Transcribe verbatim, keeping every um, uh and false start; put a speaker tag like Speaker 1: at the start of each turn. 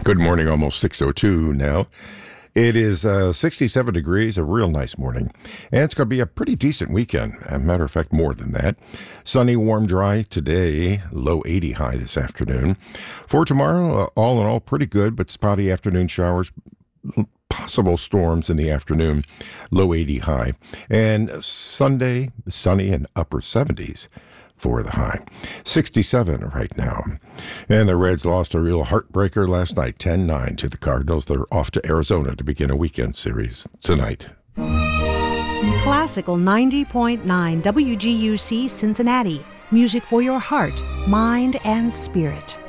Speaker 1: Good morning, almost six oh two now. It is uh, sixty-seven degrees, a real nice morning. And it's going to be a pretty decent weekend. As a matter of fact, more than that. Sunny, warm, dry today, low eighty high this afternoon. For tomorrow, uh, all in all, pretty good, but spotty afternoon showers, possible storms in the afternoon, low eighty high. And Sunday, sunny and upper seventies. For the high. sixty-seven right now. And the Reds lost a real heartbreaker last night, ten nine to the Cardinals. They're off to Arizona to begin a weekend series tonight.
Speaker 2: Classical ninety point nine W G U C Cincinnati. Music for your heart, mind, and spirit.